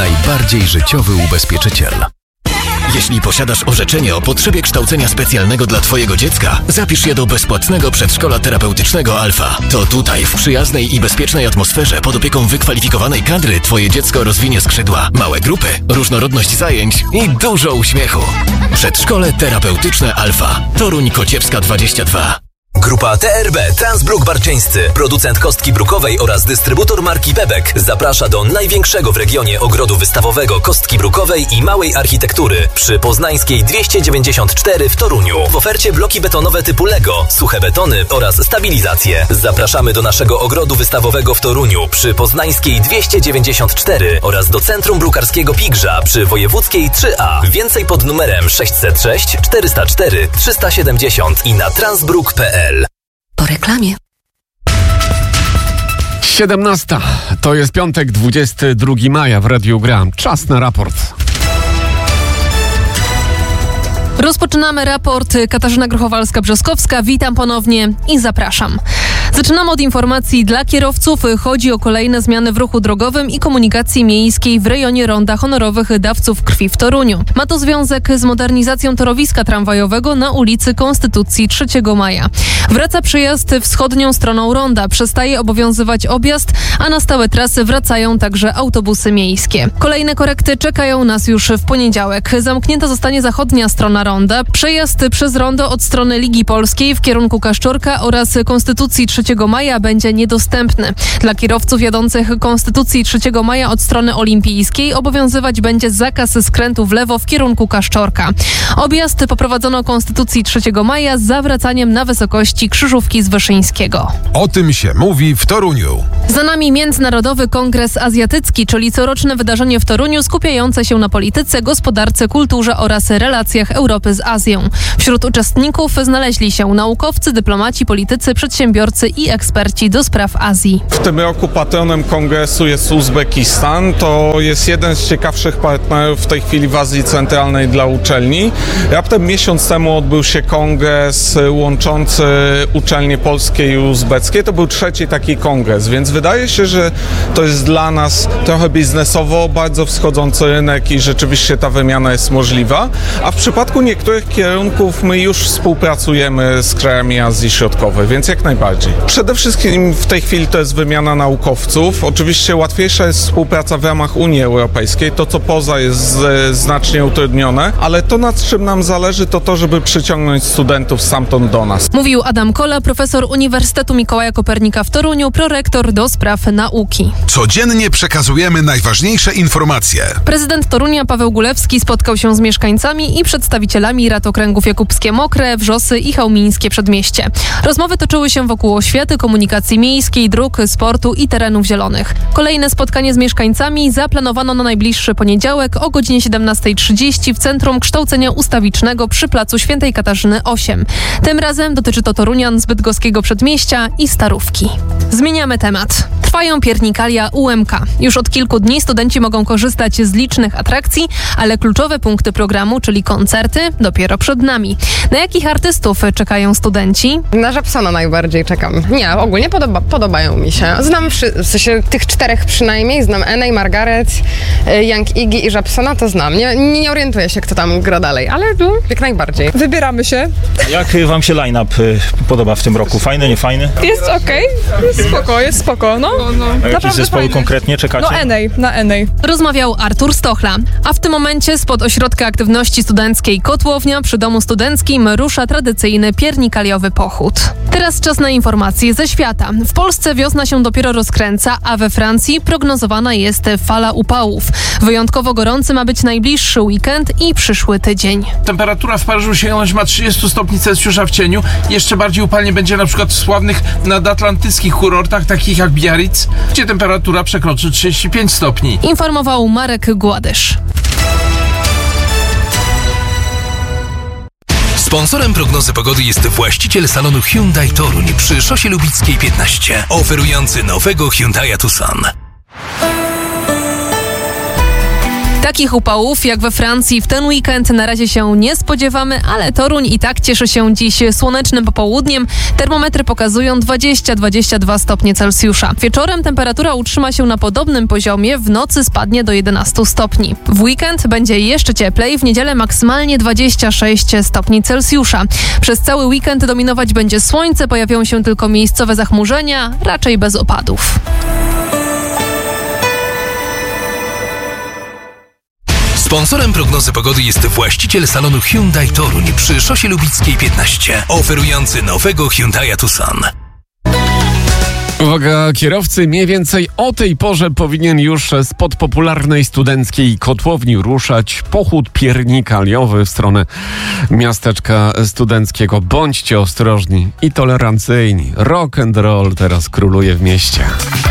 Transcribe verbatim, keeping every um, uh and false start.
najbardziej życiowy ubezpieczyciel. Jeśli posiadasz orzeczenie o potrzebie kształcenia specjalnego dla Twojego dziecka, zapisz je do bezpłatnego przedszkola terapeutycznego Alfa. To tutaj, w przyjaznej i bezpiecznej atmosferze, pod opieką wykwalifikowanej kadry, Twoje dziecko rozwinie skrzydła, małe grupy, różnorodność zajęć i dużo uśmiechu. Przedszkole terapeutyczne Alfa. Toruń Kociewska dwadzieścia dwa. Grupa T R B Transbruk Barczyńscy, producent kostki brukowej oraz dystrybutor marki Bebek, zaprasza do największego w regionie ogrodu wystawowego kostki brukowej i małej architektury przy Poznańskiej dwieście dziewięćdziesiąt cztery w Toruniu. W ofercie bloki betonowe typu Lego, suche betony oraz stabilizacje. Zapraszamy do naszego ogrodu wystawowego w Toruniu przy Poznańskiej dwieście dziewięćdziesiąt cztery oraz do Centrum Brukarskiego Pigrza przy Wojewódzkiej trzy A. Więcej pod numerem sześćset sześć czterysta cztery trzysta siedemdziesiąt i na transbruk kropka p l. Po reklamie. siedemnasta. To jest piątek, dwudziestego drugiego maja w Radiu Gram. Czas na raport. Rozpoczynamy raport. Katarzyna Grochowalska-Brzeskowska. Witam ponownie i zapraszam. Zaczynamy od informacji dla kierowców. Chodzi o kolejne zmiany w ruchu drogowym i komunikacji miejskiej w rejonie ronda honorowych dawców krwi w Toruniu. Ma to związek z modernizacją torowiska tramwajowego na ulicy Konstytucji trzeciego maja. Wraca przejazd wschodnią stroną ronda. Przestaje obowiązywać objazd, a na stałe trasy wracają także autobusy miejskie. Kolejne korekty czekają nas już w poniedziałek. Zamknięta zostanie zachodnia strona ronda. Przejazd przez rondo od strony Ligi Polskiej w kierunku Kaszczorka oraz Konstytucji trzeciego maja będzie niedostępny. Dla kierowców jadących Konstytucji trzeciego maja od strony olimpijskiej obowiązywać będzie zakaz skrętu w lewo w kierunku Kaszczorka. Objazd poprowadzono Konstytucji trzeciego maja z zawracaniem na wysokości Krzyżówki z Wyszyńskiego. O tym się mówi w Toruniu. Za nami Międzynarodowy Kongres Azjatycki, czyli coroczne wydarzenie w Toruniu skupiające się na polityce, gospodarce, kulturze oraz relacjach Europy z Azją. Wśród uczestników znaleźli się naukowcy, dyplomaci, politycy, przedsiębiorcy i eksperci do spraw Azji. W tym roku patronem kongresu jest Uzbekistan. To jest jeden z ciekawszych partnerów w tej chwili w Azji Centralnej dla uczelni. Raptem miesiąc temu odbył się kongres łączący uczelnie polskie i uzbeckie. To był trzeci taki kongres, więc wydaje się, że to jest dla nas trochę biznesowo bardzo wschodzący rynek i rzeczywiście ta wymiana jest możliwa. A w przypadku niektórych kierunków my już współpracujemy z krajami Azji Środkowej, więc jak najbardziej. Przede wszystkim w tej chwili to jest wymiana naukowców. Oczywiście łatwiejsza jest współpraca w ramach Unii Europejskiej. To, co poza, jest znacznie utrudnione, ale to, nad czym nam zależy, to to, żeby przyciągnąć studentów stamtąd do nas. Mówił Adam Kola, profesor Uniwersytetu Mikołaja Kopernika w Toruniu, prorektor do spraw nauki. Codziennie przekazujemy najważniejsze informacje. Prezydent Torunia Paweł Gulewski spotkał się z mieszkańcami i przedstawicielami rad okręgów Jakubskie Mokre, Wrzosy i Chełmińskie Przedmieście. Rozmowy toczyły się wokół oświaty, komunikacji miejskiej, dróg, sportu i terenów zielonych. Kolejne spotkanie z mieszkańcami zaplanowano na najbliższy poniedziałek o godzinie siedemnasta trzydzieści w Centrum Kształcenia Ustawicznego przy Placu Świętej Katarzyny osiem. Tym razem dotyczy to Torunian z Bydgoskiego Przedmieścia i Starówki. Zmieniamy temat. Trwają piernikalia U M K. Już od kilku dni studenci mogą korzystać z licznych atrakcji, ale kluczowe punkty programu, czyli koncerty, dopiero przed nami. Na jakich artystów czekają studenci? Na Żabsona najbardziej czekam. Nie, ogólnie podoba, podobają mi się. Znam wszy- w sensie tych czterech przynajmniej. Znam Enej, Margaret, Young Iggy i Żabsona, to znam. Nie, nie orientuję się, kto tam gra dalej, ale no, jak najbardziej. Wybieramy się. Jak wam się line-up podoba w tym roku? Fajny, nie fajny? Jest okej, okay. Jest spoko, jest spoko, no. no. A jakieś zespoły fajny. Konkretnie czekacie? No Enej, na Enej. Rozmawiał Artur Stochla. A w tym momencie spod Ośrodka Aktywności Studenckiej Kotłownia przy Domu Studenckim rusza tradycyjny piernikaliowy pochód. Teraz czas na informacje ze świata. W Polsce wiosna się dopiero rozkręca, a we Francji prognozowana jest fala upałów. Wyjątkowo gorący ma być najbliższy weekend i przyszły tydzień. Temperatura w Paryżu sięgnąć ma trzydzieści stopni Celsjusza w cieniu. Jeszcze bardziej upalnie będzie na przykład w sławnych nadatlantyckich kurortach, takich jak Biarritz, gdzie temperatura przekroczy trzydzieści pięć stopni. Informował Marek Gładysz. Sponsorem prognozy pogody jest właściciel salonu Hyundai Toruń przy Szosie Lubickiej piętnaście, oferujący nowego Hyundai'a Tucson. Taki Wielkich upałów jak we Francji w ten weekend na razie się nie spodziewamy, ale Toruń i tak cieszy się dziś słonecznym popołudniem. Termometry pokazują dwadzieścia do dwudziestu dwóch stopni Celsjusza. Wieczorem temperatura utrzyma się na podobnym poziomie, w nocy spadnie do jedenastu stopni. W weekend będzie jeszcze cieplej, w niedzielę maksymalnie dwadzieścia sześć stopni Celsjusza. Przez cały weekend dominować będzie słońce, pojawią się tylko miejscowe zachmurzenia, raczej bez opadów. Sponsorem prognozy pogody jest właściciel salonu Hyundai Toruń przy Szosie Lubickiej piętnaście, oferujący nowego Hyundai Tucson. Uwaga, kierowcy, mniej więcej o tej porze powinien już spod popularnej studenckiej kotłowni ruszać pochód piernikaliowy w stronę miasteczka studenckiego. Bądźcie ostrożni i tolerancyjni. Rock and roll teraz króluje w mieście.